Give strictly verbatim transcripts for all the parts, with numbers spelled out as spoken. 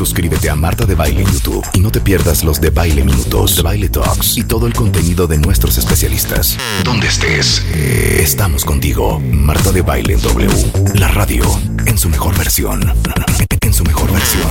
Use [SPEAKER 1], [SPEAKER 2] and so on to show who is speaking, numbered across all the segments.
[SPEAKER 1] Suscríbete a Marta de Baile en YouTube y no te pierdas los de Baile Minutos, de Baile Talks y todo el contenido de nuestros especialistas. Donde estés, estamos contigo. Marta de Baile en W, la radio en su mejor versión. En su mejor versión.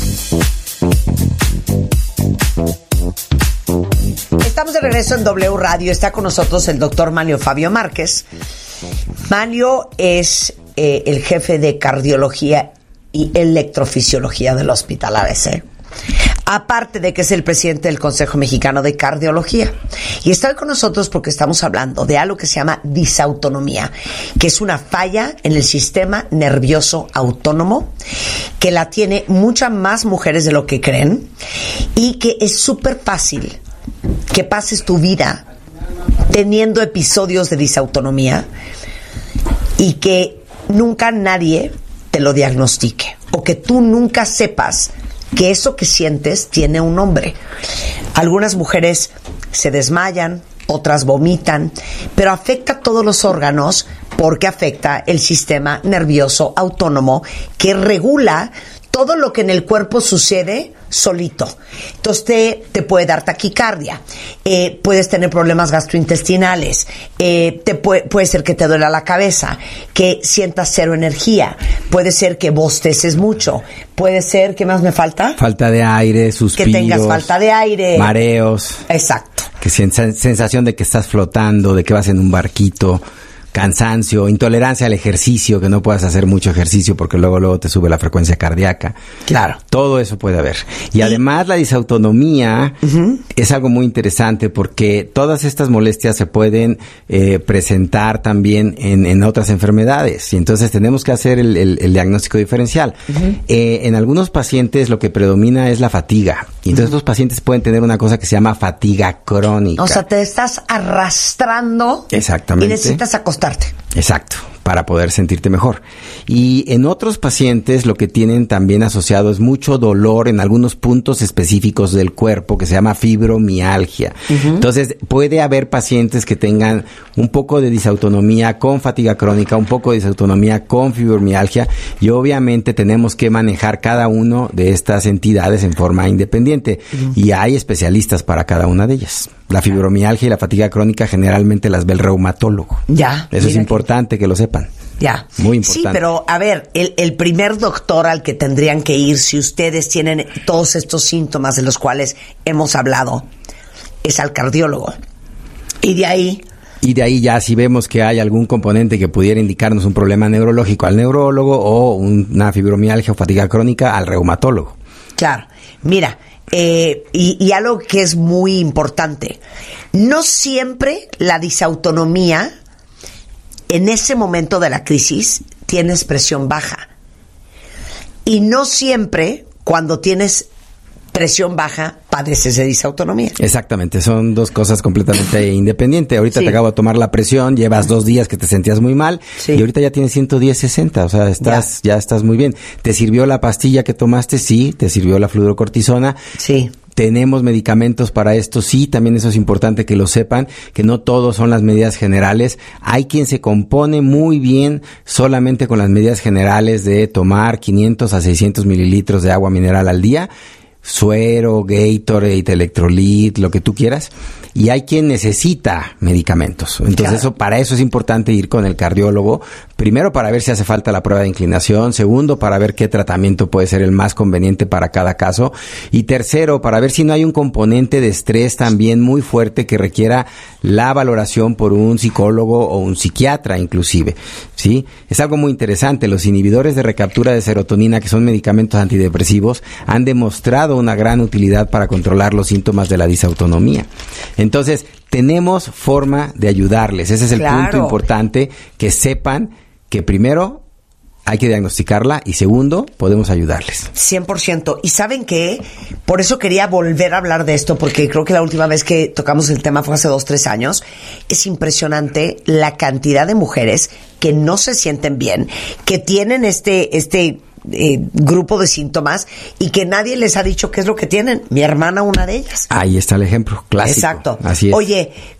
[SPEAKER 2] Estamos de regreso en W Radio. Está con nosotros el doctor Manlio Fabio Márquez. Manlio es eh, el jefe de cardiología y electrofisiología del Hospital A B C. Aparte de que es el presidente del Consejo Mexicano de Cardiología. Y está hoy con nosotros porque estamos hablando de algo que se llama disautonomía, que es una falla en el sistema nervioso autónomo, que la tiene muchas más mujeres de lo que creen, y que es súper fácil que pases tu vida teniendo episodios de disautonomía y que nunca nadie te lo diagnostique, o que tú nunca sepas que eso que sientes tiene un nombre. Algunas mujeres se desmayan, otras vomitan, pero afecta a todos los órganos porque afecta el sistema nervioso autónomo que regula todo lo que en el cuerpo sucede solito. Entonces te, te puede dar taquicardia, eh, puedes tener problemas gastrointestinales, eh, te puede, puede ser que te duela la cabeza, que sientas cero energía, puede ser que bosteces mucho, puede ser, ¿qué más me falta?
[SPEAKER 3] Falta de aire, suspiros,
[SPEAKER 2] que tengas falta de aire,
[SPEAKER 3] mareos.
[SPEAKER 2] Exacto.
[SPEAKER 3] Que sens- sensación de que estás flotando, de que vas en un barquito. Cansancio, intolerancia al ejercicio, que no puedas hacer mucho ejercicio porque luego luego te sube la frecuencia cardíaca.
[SPEAKER 2] Claro.
[SPEAKER 3] Todo eso puede haber. Y, y además la disautonomía uh-huh. es algo muy interesante porque todas estas molestias se pueden eh, presentar también en, en otras enfermedades. Y entonces tenemos que hacer el, el, el diagnóstico diferencial. Uh-huh. Eh, en algunos pacientes lo que predomina es la fatiga. Y entonces uh-huh. los pacientes pueden tener una cosa que se llama fatiga crónica.
[SPEAKER 2] O sea, te estás arrastrando.
[SPEAKER 3] Exactamente.
[SPEAKER 2] Y necesitas acostarte.
[SPEAKER 3] Exacto, para poder sentirte mejor. Y en otros pacientes lo que tienen también asociado es mucho dolor en algunos puntos específicos del cuerpo que se llama fibromialgia. Uh-huh. Entonces puede haber pacientes que tengan un poco de disautonomía con fatiga crónica, un poco de disautonomía con fibromialgia, y obviamente tenemos que manejar cada uno de estas entidades en forma independiente. Uh-huh. Y hay especialistas para cada una de ellas. La fibromialgia y la fatiga crónica generalmente las ve el reumatólogo.
[SPEAKER 2] Ya.
[SPEAKER 3] Eso es importante que... que lo sepan.
[SPEAKER 2] Ya.
[SPEAKER 3] Muy importante.
[SPEAKER 2] Sí, pero a ver, el, el primer doctor al que tendrían que ir si ustedes tienen todos estos síntomas de los cuales hemos hablado es al cardiólogo. Y de ahí...
[SPEAKER 3] Y de ahí ya si vemos que hay algún componente que pudiera indicarnos un problema neurológico al neurólogo o una fibromialgia o fatiga crónica al reumatólogo.
[SPEAKER 2] Claro. Mira... Eh, y, y algo que es muy importante, no siempre la disautonomía en ese momento de la crisis tienes presión baja, y no siempre cuando tienes presión baja padeces de disautonomía.
[SPEAKER 3] Exactamente, son dos cosas completamente independientes. Ahorita sí. te acabo de tomar la presión, llevas dos días que te sentías muy mal sí. y ahorita ya tienes ciento diez sesenta, o sea, estás ya. ya estás muy bien. ¿Te sirvió la pastilla que tomaste? Sí. ¿Te sirvió la fluorocortisona?
[SPEAKER 2] Sí.
[SPEAKER 3] ¿Tenemos medicamentos para esto? Sí, también eso es importante que lo sepan, que no todos son las medidas generales. Hay quien se compone muy bien solamente con las medidas generales de tomar quinientos a seiscientos mililitros de agua mineral al día, suero, Gatorade, electrolit, lo que tú quieras. Y hay quien necesita medicamentos. Entonces, claro. eso para eso es importante ir con el cardiólogo. Primero, para ver si hace falta la prueba de inclinación. Segundo, para ver qué tratamiento puede ser el más conveniente para cada caso. Y tercero, para ver si no hay un componente de estrés también muy fuerte que requiera la valoración por un psicólogo o un psiquiatra inclusive. ¿Sí? Es algo muy interesante. Los inhibidores de recaptura de serotonina, que son medicamentos antidepresivos, han demostrado una gran utilidad para controlar los síntomas de la disautonomía. Entonces, tenemos forma de ayudarles. Ese es el
[SPEAKER 2] claro.
[SPEAKER 3] punto importante, que sepan que primero hay que diagnosticarla y segundo, podemos ayudarles.
[SPEAKER 2] cien por ciento. ¿Y saben qué? Por eso quería volver a hablar de esto, porque creo que la última vez que tocamos el tema fue hace dos, tres años. Es impresionante la cantidad de mujeres que no se sienten bien, que tienen este... este Eh, grupo de síntomas y que nadie les ha dicho qué es lo que tienen. Mi hermana, una de ellas.
[SPEAKER 3] Ahí está el ejemplo clásico.
[SPEAKER 2] Exacto.
[SPEAKER 3] Así es.
[SPEAKER 2] Oye,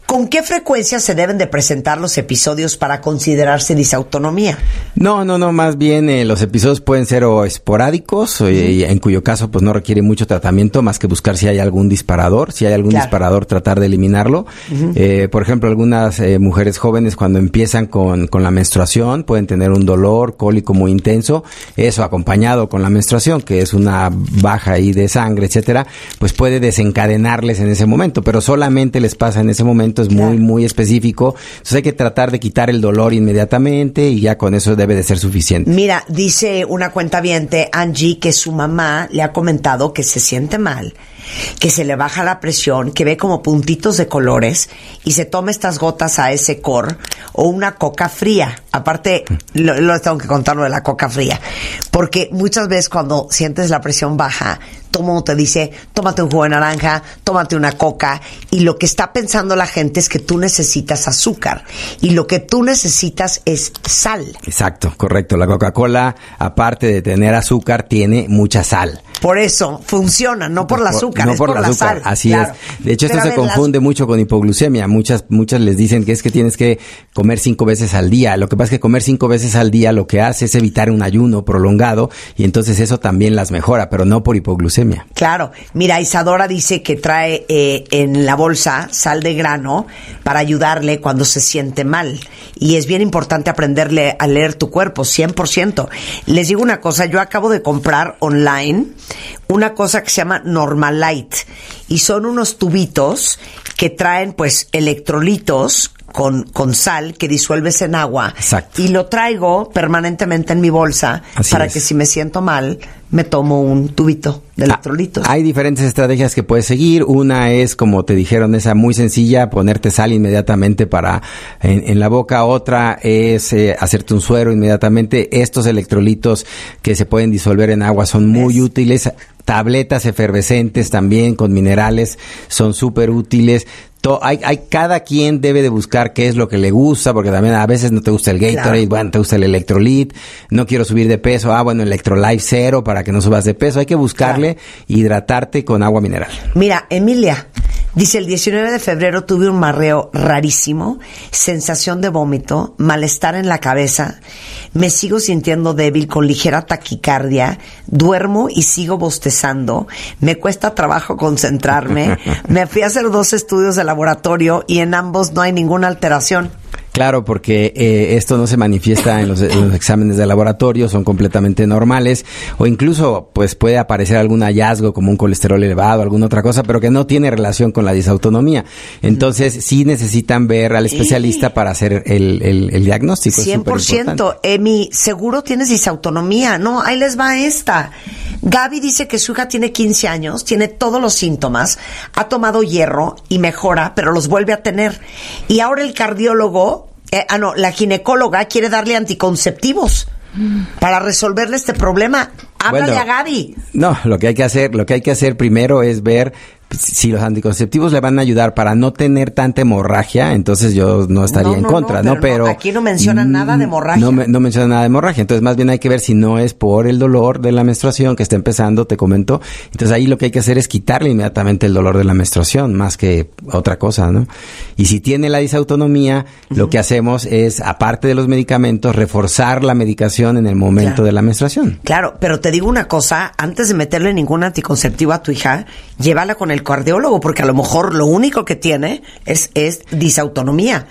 [SPEAKER 2] ¿Con qué frecuencia se deben de presentar los episodios para considerarse disautonomía?
[SPEAKER 3] No, no, no, más bien eh, los episodios pueden ser o esporádicos, uh-huh. eh, en cuyo caso pues no requiere mucho tratamiento más que buscar si hay algún disparador, si hay algún claro. disparador tratar de eliminarlo. Uh-huh. Eh, por ejemplo, algunas eh, mujeres jóvenes cuando empiezan con, con la menstruación pueden tener un dolor cólico muy intenso, eso acompañado con la menstruación, que es una baja ahí de sangre, etcétera, pues puede desencadenarles en ese momento, pero solamente les pasa en ese momento, es muy, muy específico. Entonces hay que tratar de quitar el dolor inmediatamente y ya con eso debe de ser suficiente.
[SPEAKER 2] Mira, dice una cuentaviente, Angie, que su mamá le ha comentado que se siente mal, que se le baja la presión, que ve como puntitos de colores y se toma estas gotas a ese cor o una coca fría. Aparte, lo, lo tengo que contar lo de la coca fría, porque muchas veces cuando sientes la presión baja, todo el mundo te dice, tómate un jugo de naranja, tómate una coca, y lo que está pensando la gente es que tú necesitas azúcar, y lo que tú necesitas es sal.
[SPEAKER 3] Exacto, correcto. La Coca-Cola, aparte de tener azúcar, tiene mucha sal.
[SPEAKER 2] Por eso funciona, no por el azúcar,
[SPEAKER 3] no
[SPEAKER 2] es
[SPEAKER 3] por,
[SPEAKER 2] por
[SPEAKER 3] el
[SPEAKER 2] la
[SPEAKER 3] azúcar,
[SPEAKER 2] sal.
[SPEAKER 3] Así
[SPEAKER 2] claro.
[SPEAKER 3] es. De hecho,
[SPEAKER 2] Pero
[SPEAKER 3] esto se
[SPEAKER 2] ver,
[SPEAKER 3] confunde
[SPEAKER 2] las...
[SPEAKER 3] mucho con hipoglucemia. Muchas, muchas les dicen que es que tienes que comer cinco veces al día. Lo que pasa es que comer cinco veces al día lo que hace es evitar un ayuno prolongado y entonces eso también las mejora, pero no por hipoglucemia.
[SPEAKER 2] Claro. Mira, Isadora dice que trae eh, en la bolsa sal de grano para ayudarle cuando se siente mal. Y es bien importante aprenderle a leer tu cuerpo, cien por ciento. Les digo una cosa, yo acabo de comprar online una cosa que se llama Normalite y son unos tubitos que traen pues electrolitos con, con sal que disuelves en agua.
[SPEAKER 3] Exacto.
[SPEAKER 2] Y lo traigo permanentemente en mi bolsa. Así para es. Que si me siento mal me tomo un tubito de electrolitos.
[SPEAKER 3] Hay diferentes estrategias que puedes seguir. Una es, como te dijeron, esa muy sencilla, ponerte sal inmediatamente para en, en la boca. Otra es eh, hacerte un suero inmediatamente. Estos electrolitos que se pueden disolver en agua son muy ¿Ves? útiles. Tabletas efervescentes también con minerales son súper útiles. To, hay, hay, cada quien debe de buscar qué es lo que le gusta, porque también a veces no te gusta el Gatorade, claro. bueno, te gusta el Electrolit, no quiero subir de peso, ah, bueno, Electrolife cero para que no subas de peso. Hay que buscarle, claro. hidratarte con agua mineral.
[SPEAKER 2] Mira, Emilia dice, el diecinueve de febrero tuve un marreo rarísimo, sensación de vómito, malestar en la cabeza, me sigo sintiendo débil con ligera taquicardia, duermo y sigo bostezando, me cuesta trabajo concentrarme, me fui a hacer dos estudios de laboratorio y en ambos no hay ninguna alteración.
[SPEAKER 3] Claro, porque eh, esto no se manifiesta en los, en los exámenes de laboratorio, son completamente normales, o incluso pues puede aparecer algún hallazgo como un colesterol elevado, alguna otra cosa, pero que no tiene relación con la disautonomía. Entonces sí necesitan ver al especialista sí. para hacer el, el, el diagnóstico.
[SPEAKER 2] cien por ciento. Emi, seguro tienes disautonomía. No, ahí les va esta. Gaby dice que su hija tiene quince años, tiene todos los síntomas, ha tomado hierro y mejora, pero los vuelve a tener. Y ahora el cardiólogo, eh, ah no, la ginecóloga quiere darle anticonceptivos para resolverle este problema. Háblale bueno, a Gaby.
[SPEAKER 3] No, lo que hay que hacer, lo que hay que hacer primero es ver si los anticonceptivos le van a ayudar para no tener tanta hemorragia, entonces yo no estaría no, no, en contra, ¿no? Pero,
[SPEAKER 2] ¿no? pero
[SPEAKER 3] no,
[SPEAKER 2] aquí no mencionan nada de hemorragia.
[SPEAKER 3] No, no menciona nada de hemorragia, entonces más bien hay que ver si no es por el dolor de la menstruación que está empezando, te comento. Entonces ahí lo que hay que hacer es quitarle inmediatamente el dolor de la menstruación, más que otra cosa, ¿no? Y si tiene la disautonomía, uh-huh. lo que hacemos es, aparte de los medicamentos, reforzar la medicación en el momento claro. de la menstruación.
[SPEAKER 2] Claro, pero te digo una cosa, antes de meterle ningún anticonceptivo a tu hija, llévala con el cardiólogo, porque a lo mejor lo único que tiene es, es disautonomía.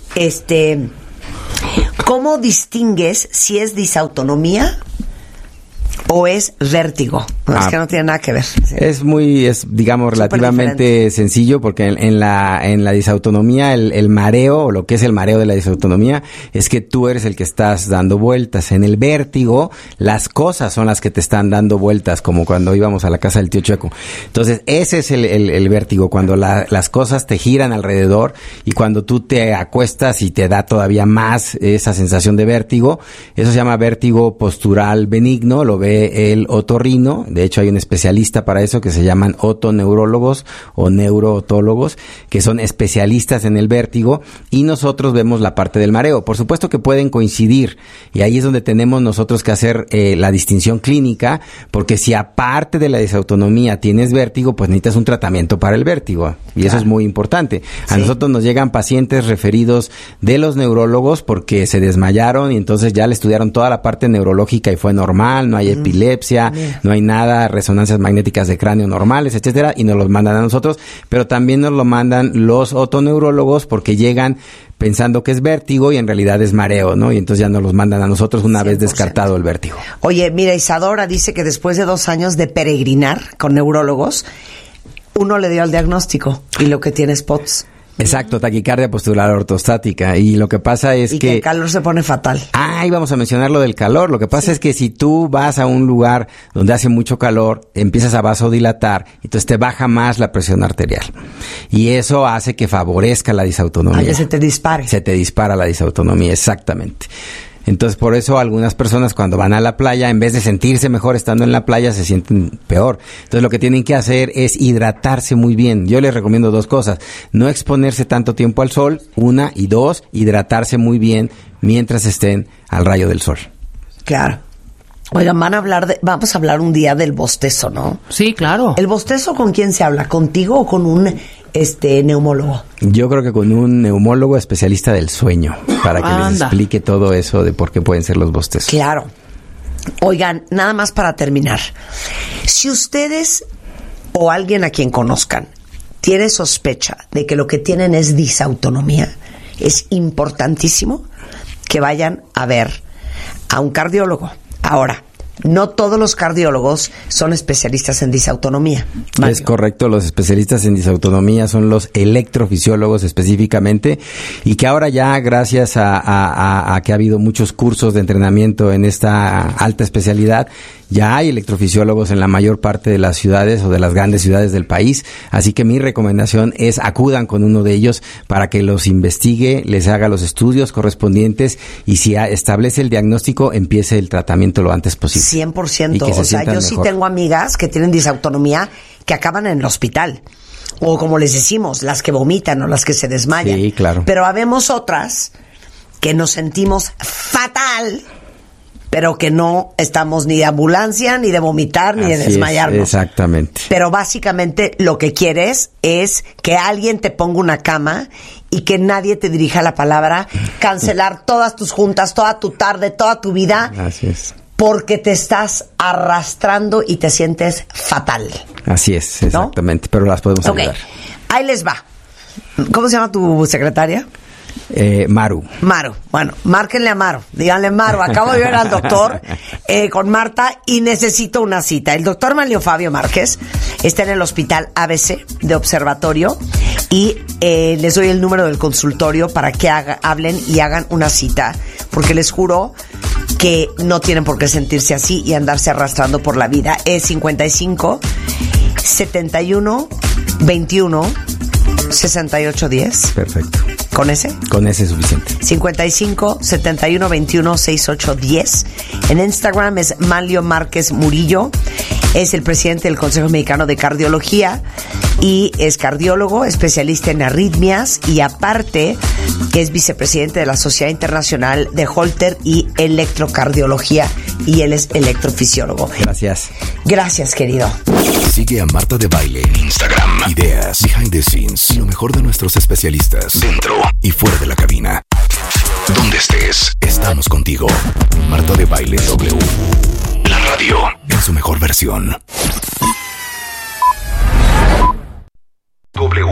[SPEAKER 2] Este, ¿cómo distingues si es disautonomía o es vértigo? No, ah, es que no tiene nada que ver. Sí.
[SPEAKER 3] Es muy, es digamos, Súper relativamente diferente. sencillo, porque en, en la en la disautonomía, el, el mareo, o lo que es el mareo de la disautonomía, es que tú eres el que estás dando vueltas. En el vértigo, las cosas son las que te están dando vueltas, como cuando íbamos a la casa del tío Chueco. Entonces, ese es el, el, el vértigo, cuando la, las cosas te giran alrededor y cuando tú te acuestas y te da todavía más esa sensación de vértigo. Eso se llama vértigo postural benigno, lo ve el otorrino. De hecho, hay un especialista para eso que se llaman otoneurólogos o neurootólogos, que son especialistas en el vértigo, y nosotros vemos la parte del mareo. Por supuesto que pueden coincidir, y ahí es donde tenemos nosotros que hacer eh, la distinción clínica, porque si aparte de la disautonomía tienes vértigo, pues necesitas un tratamiento para el vértigo, y claro, eso es muy importante. A sí. nosotros nos llegan pacientes referidos de los neurólogos porque se desmayaron y entonces ya le estudiaron toda la parte neurológica y fue normal, no hay mm. epilepsia, Mira. no hay nada, resonancias magnéticas de cráneo normales, etcétera, y nos los mandan a nosotros, pero también nos lo mandan los otoneurólogos porque llegan pensando que es vértigo y en realidad es mareo, ¿no? Y entonces ya nos los mandan a nosotros una cien por ciento vez descartado el vértigo.
[SPEAKER 2] Oye, mira, Isadora dice que después de dos años de peregrinar con neurólogos, uno le dio el diagnóstico y lo que tiene es P O T S.
[SPEAKER 3] Exacto, taquicardia postural ortostática. Y lo que pasa es
[SPEAKER 2] y
[SPEAKER 3] que...
[SPEAKER 2] que el calor se pone fatal.
[SPEAKER 3] Ah, íbamos a mencionar lo del calor. Lo que pasa sí. es que si tú vas a un lugar donde hace mucho calor, empiezas a vasodilatar, entonces te baja más la presión arterial. Y eso hace que favorezca la disautonomía.
[SPEAKER 2] Ah, que se te dispare.
[SPEAKER 3] Se te dispara la disautonomía, exactamente. Entonces, por eso algunas personas cuando van a la playa, en vez de sentirse mejor estando en la playa, se sienten peor. Entonces, lo que tienen que hacer es hidratarse muy bien. Yo les recomiendo dos cosas. No exponerse tanto tiempo al sol, una, y dos, hidratarse muy bien mientras estén al rayo del sol.
[SPEAKER 2] Claro. Oigan, van a hablar de, vamos a hablar un día del bostezo, ¿no?
[SPEAKER 4] Sí, claro.
[SPEAKER 2] ¿El bostezo con quién se habla? ¿Contigo o con un este neumólogo?
[SPEAKER 3] Yo creo que con un neumólogo especialista del sueño, para que Anda. les explique todo eso de por qué pueden ser los bostezos.
[SPEAKER 2] Claro. Oigan, nada más para terminar. Si ustedes o alguien a quien conozcan tiene sospecha de que lo que tienen es disautonomía, es importantísimo que vayan a ver a un cardiólogo. Ahora, no todos los cardiólogos son especialistas en disautonomía. Mario.
[SPEAKER 3] Es correcto, los especialistas en disautonomía son los electrofisiólogos específicamente, y que ahora ya gracias a, a, a, a que ha habido muchos cursos de entrenamiento en esta alta especialidad, ya hay electrofisiólogos en la mayor parte de las ciudades o de las grandes ciudades del país, así que mi recomendación es acudan con uno de ellos para que los investigue, les haga los estudios correspondientes y si establece el diagnóstico, empiece el tratamiento lo antes posible.
[SPEAKER 2] cien por ciento. O sea, yo mejor. sí tengo amigas que tienen disautonomía que acaban en el hospital. O como les decimos, las que vomitan o las que se desmayan.
[SPEAKER 3] Sí, claro.
[SPEAKER 2] Pero habemos otras que nos sentimos fatal, pero que no estamos ni de ambulancia, ni de vomitar, ni
[SPEAKER 3] Así
[SPEAKER 2] de desmayarnos.
[SPEAKER 3] Es, exactamente.
[SPEAKER 2] Pero básicamente lo que quieres es que alguien te ponga una cama y que nadie te dirija la palabra, cancelar todas tus juntas, toda tu tarde, toda tu vida.
[SPEAKER 3] Así es.
[SPEAKER 2] Porque te estás arrastrando y te sientes fatal.
[SPEAKER 3] Así es, exactamente, ¿no? Pero las podemos
[SPEAKER 2] okay.
[SPEAKER 3] ayudar.
[SPEAKER 2] Ahí les va. ¿Cómo se llama tu secretaria?
[SPEAKER 3] Eh, Maru.
[SPEAKER 2] Maru. Bueno, márquenle a Maru. Díganle, Maru, acabo de ver al doctor eh, con Marta y necesito una cita. El doctor Manlio Fabio Márquez está en el hospital A B C de Observatorio y eh, les doy el número del consultorio para que haga, hablen y hagan una cita, porque les juro que no tienen por qué sentirse así y andarse arrastrando por la vida. Es cincuenta y cinco, setenta y uno, veintiuno, sesenta y ocho, diez.
[SPEAKER 3] Perfecto.
[SPEAKER 2] ¿Con ese?
[SPEAKER 3] Con ese es suficiente.
[SPEAKER 2] cincuenta y cinco, setenta y uno, veintiuno, sesenta y ocho, diez. En Instagram es Manlio Márquez Murillo. Es el presidente del Consejo Mexicano de Cardiología y es cardiólogo, especialista en arritmias y aparte es vicepresidente de la Sociedad Internacional de Holter y Electrocardiología y él es electrofisiólogo.
[SPEAKER 3] Gracias.
[SPEAKER 2] Gracias, querido.
[SPEAKER 1] Sigue a Marta de Baile en Instagram. Ideas, behind the scenes y lo mejor de nuestros especialistas dentro y fuera de la cabina. Donde estés, estamos contigo. Marta de Baile W. La radio en su mejor versión. W.